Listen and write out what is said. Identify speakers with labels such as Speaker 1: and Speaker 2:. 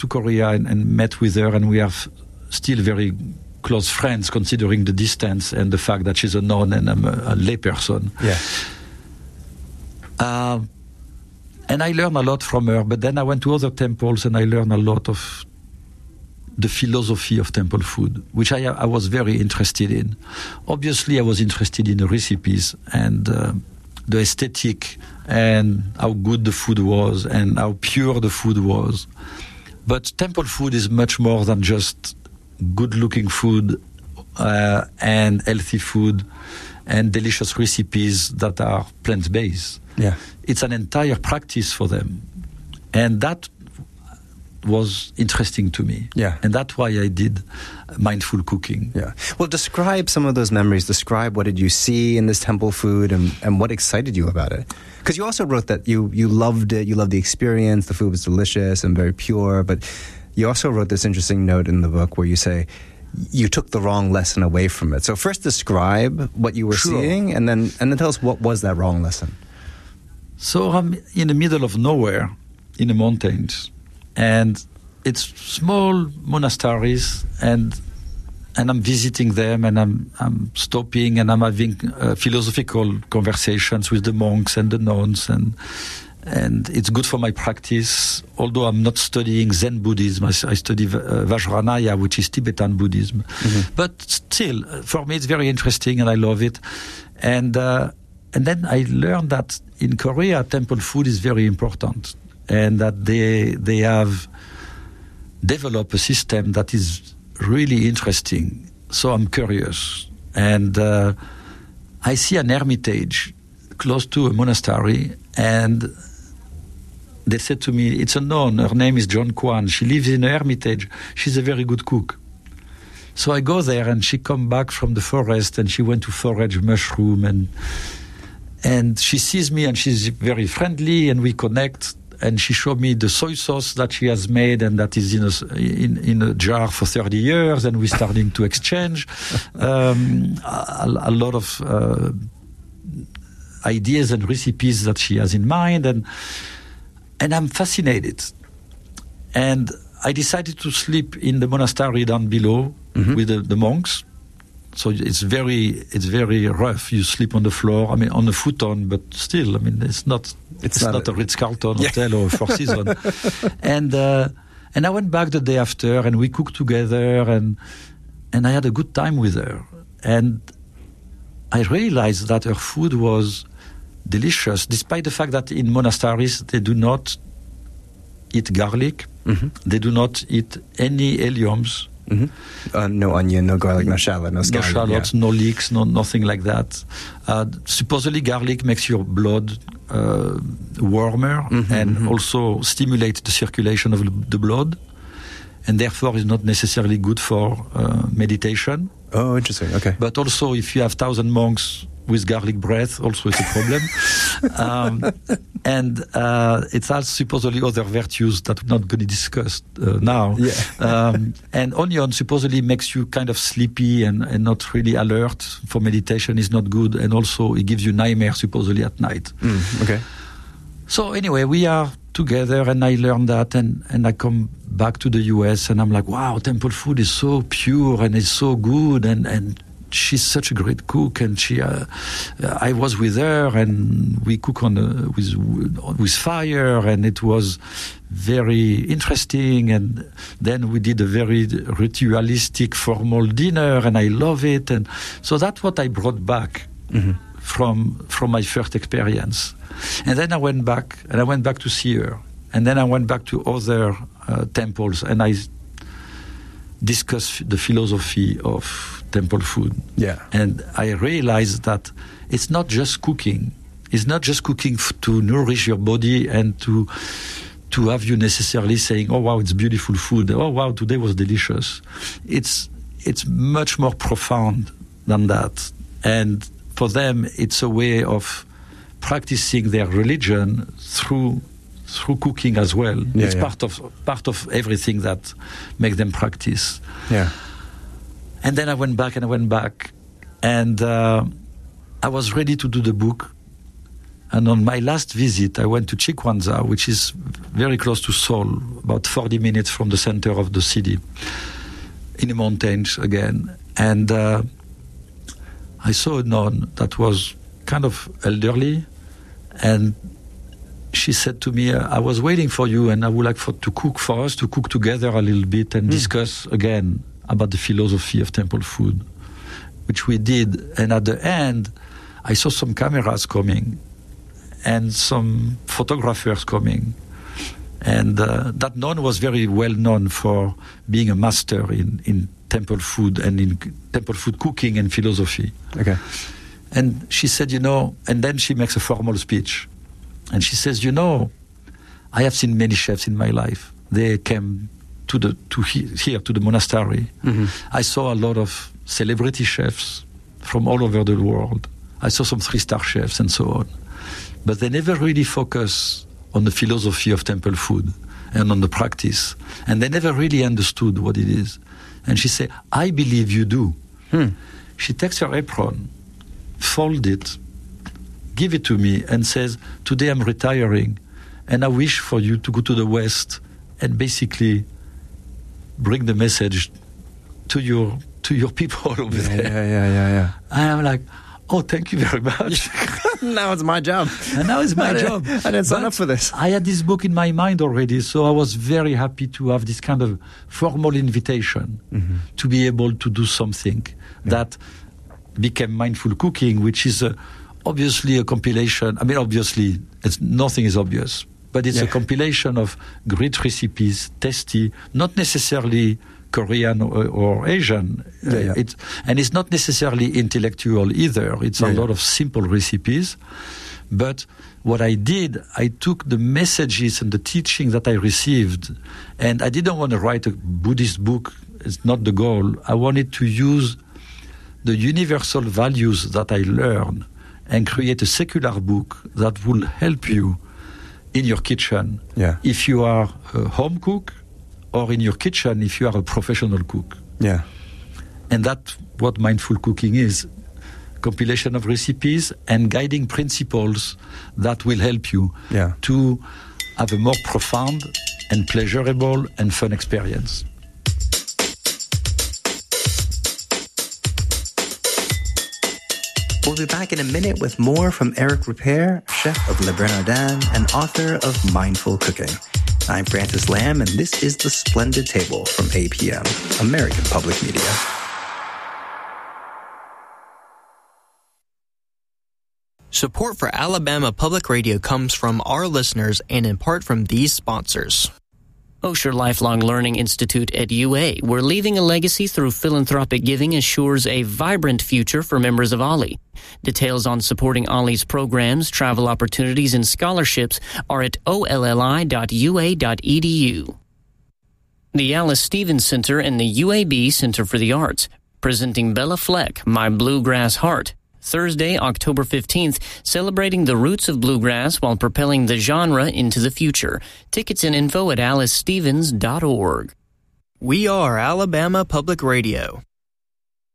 Speaker 1: to Korea and met with her, and we are still very close friends, considering the distance and the fact that she's a nun and I'm a lay person.
Speaker 2: Yeah.
Speaker 1: And I learned a lot from her, but then I went to other temples and I learned a lot of the philosophy of temple food, which I was very interested in. Obviously, I was interested in the recipes and the aesthetic and how good the food was and how pure the food was. But temple food is much more than just good-looking food and healthy food and delicious recipes that are plant-based.
Speaker 2: Yeah.
Speaker 1: It's an entire practice for them. And that was interesting to me.
Speaker 2: Yeah.
Speaker 1: And that's why I did mindful cooking.
Speaker 2: Yeah. Well, describe some of those memories. Describe what did you see in this temple food and what excited you about it? Because you also wrote that you loved it, you loved the experience, the food was delicious and very pure, but you also wrote this interesting note in the book where you say you took the wrong lesson away from it. So first describe what you were seeing and then tell us what was that wrong lesson.
Speaker 1: So I'm in the middle of nowhere in the mountains, and it's small monasteries, and I'm visiting them, and I'm stopping, and I'm having philosophical conversations with the monks and the nuns, and it's good for my practice. Although I'm not studying Zen Buddhism, I study Vajrayana, which is Tibetan Buddhism. Mm-hmm. But still, for me, it's very interesting, and I love it. And then I learned that in Korea, temple food is very important, and that they have developed a system that is really interesting. So I'm curious. And I see an hermitage close to a monastery, and they said to me, it's a nun, her name is John Kwan, she lives in a hermitage, she's a very good cook. So I go there, and she come back from the forest, and she went to forage mushroom, and she sees me, and she's very friendly, and we connect, and she showed me the soy sauce that she has made, and that is in a jar for 30 years, and we're starting to exchange a lot of ideas and recipes that she has in mind, and I'm fascinated. And I decided to sleep in the monastery down below with the monks. So it's very rough. You sleep on the floor. I mean, on a futon, but still, I mean, it's not a Ritz-Carlton hotel or a Four Seasons. And I went back the day after, and we cooked together, and I had a good time with her. And I realized that her food was delicious, despite the fact that in monasteries they do not eat garlic, they do not eat any legumes.
Speaker 2: No onion, no garlic, no shallot, no scallion.
Speaker 1: No shallots, no leeks, nothing like that. Supposedly garlic makes your blood warmer and also stimulates the circulation of the blood, and therefore is not necessarily good for meditation.
Speaker 2: Oh, interesting. Okay.
Speaker 1: But also, if you have 1,000 monks with garlic breath, also it's a problem. And it's also supposedly other virtues that we're not going to discuss now. Yeah. And onion supposedly makes you kind of sleepy and not really alert for meditation, is not good. And also it gives you nightmares supposedly at night.
Speaker 2: Okay.
Speaker 1: So anyway, we are together, and I learned that, and I come back to the US, and I'm like, wow, temple food is so pure and it's so good, and she's such a great cook, and I was with her, and we cook with fire, and it was very interesting. And then we did a very ritualistic, formal dinner, and I love it. And so that's what I brought back from my first experience. And then I went back to see her, and then I went back to other temples, and I discussed the philosophy of temple food. Yeah. And I realized that it's not just cooking. It's not just cooking to nourish your body and to have you necessarily saying, oh wow, it's beautiful food. Oh wow, today was delicious. It's much more profound than that. And for them, it's a way of practicing their religion through cooking as well. Yeah, it's part of everything that makes them practice. Yeah. And then I went back, and I was ready to do the book. And on my last visit, I went to Chikwanza, which is very close to Seoul, about 40 minutes from the center of the city, in the mountains again. And I saw a nun that was kind of elderly, and she said to me, I was waiting for you, and I would like to cook for us, to cook together a little bit and discuss again about the philosophy of temple food, which we did. And at the end, I saw some cameras coming and some photographers coming. And that nun was very well known for being a master in temple food and in temple food cooking and philosophy.
Speaker 2: Okay.
Speaker 1: And she said, and then she makes a formal speech. And she says, I have seen many chefs in my life. They came to the monastery. Mm-hmm. I saw a lot of celebrity chefs from all over the world. I saw some 3-star chefs and so on. But they never really focus on the philosophy of temple food and on the practice. And they never really understood what it is. And she said, I believe you do. She takes her apron, fold it, give it to me, and says, today I'm retiring, and I wish for you to go to the West and basically bring the message to your people over there.
Speaker 2: Yeah.
Speaker 1: And I'm like, oh, thank you very much.
Speaker 2: Now it's my job.
Speaker 1: And now it's my job.
Speaker 2: I didn't sign up for this.
Speaker 1: I had this book in my mind already, so I was very happy to have this kind of formal invitation to be able to do something that became Mindful Cooking, which is obviously a compilation. I mean, obviously, nothing is obvious, but it's a compilation of great recipes, tasty, not necessarily Korean or Asian. And it's not necessarily intellectual either. It's a lot of simple recipes. But what I did, I took the messages and the teaching that I received, and I didn't want to write a Buddhist book. It's not the goal. I wanted to use the universal values that I learned and create a secular book that will help you in your kitchen if you are a home cook, or in your kitchen if you are a professional cook.
Speaker 2: Yeah.
Speaker 1: And that's what Mindful Cooking is. Compilation of recipes and guiding principles that will help you to have a more profound and pleasurable and fun experience.
Speaker 3: We'll be back in a minute with more from Eric Ripert, chef of Le Bernardin and author of Mindful Cooking. I'm Francis Lamb, and this is The Splendid Table from APM, American Public Media.
Speaker 4: Support for Alabama Public Radio comes from our listeners and in part from these sponsors. Osher Lifelong Learning Institute at UA, where leaving a legacy through philanthropic giving assures a vibrant future for members of OLLI. Details on supporting OLLI's programs, travel opportunities, and scholarships are at olli.ua.edu. The Alice Stevens Center and the UAB Center for the Arts, presenting Bella Fleck, My Bluegrass Heart, Thursday, October 15th, celebrating the roots of bluegrass while propelling the genre into the future. Tickets and info at alicestevens.org. We are Alabama Public Radio.